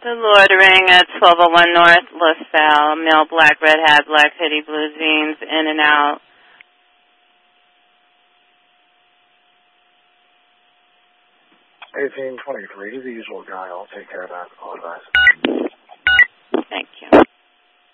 The loitering at 1201 North LaSalle, male, black, red hat, black hoodie, blue jeans, in and out. 1823, the usual guy. I'll take care of that. Apologize. Thank you.